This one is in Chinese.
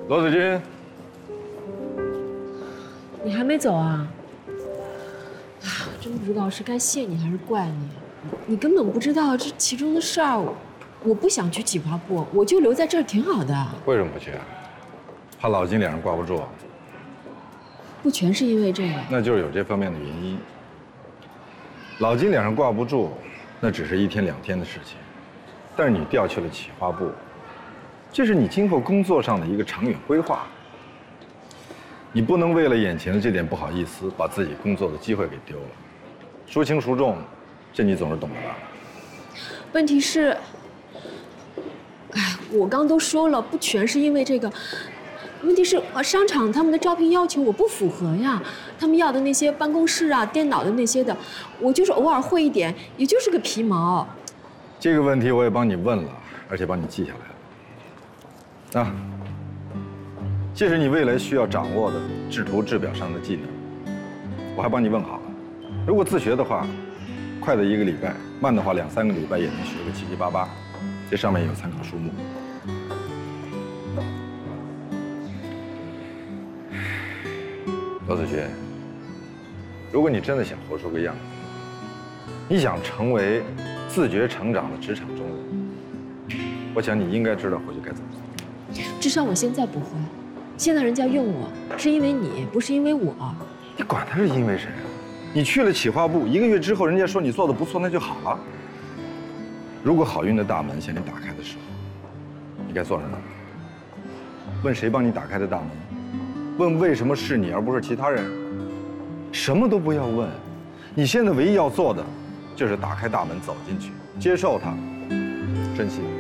罗子君， 你还没走啊？真不知道是该谢你还是怪你。你根本不知道这其中的事儿。我不想去企划部，我就留在这儿挺好的。 为什么不去啊？怕老金脸上挂不住？ 不全是因为这个， 那就是有这方面的原因。老金脸上挂不住，那只是1天2天的事情。但是你调去了企划部，这是你今后工作上的一个长远规划。你不能为了眼前的这点不好意思，把自己工作的机会给丢了。孰轻孰重，这你总是懂的吧？ 问题是，我刚都说了，不全是因为这个。问题是，商场他们的招聘要求我不符合呀，他们要的那些办公室啊、电脑的那些的，我就是偶尔会一点，也就是个皮毛。 这个问题我也帮你问了，而且帮你记下来了。这是你未来需要掌握的制图制表上的技能，我还帮你问好了。如果自学的话，快的1个礼拜，慢的话2、3个礼拜也能学个七七八八。这上面有参考书目。罗子君，如果你真的想活出个样子，你想成为自觉成长的职场中人，我想你应该知道回去该怎么做。 至少我现在不会。现在人家用我是因为你，不是因为我。 你管他是因为谁啊？你去了企划部1个月之后，人家说你做的不错，那就好了。如果好运的大门向你打开的时候，你该做什么？问谁帮你打开的大门？问为什么是你而不是其他人？什么都不要问，你现在唯一要做的，就是打开大门走进去，接受它，珍惜。